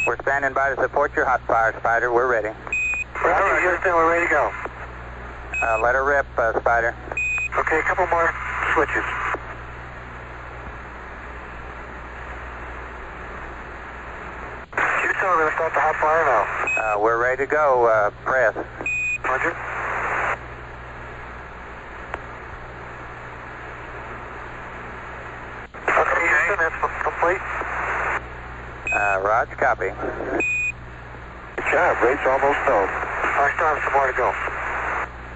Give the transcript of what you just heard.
We're standing by to support your hot fire, Spider. We're ready. Roger, Houston, we're ready to go. Let her rip, Spider. Okay, a couple more switches. Houston, we're going to start the hot fire now. We're ready to go. Press. Roger. Okay, Houston, that's complete. Roger, copy. Good job, rate's almost done. I still have some more to go.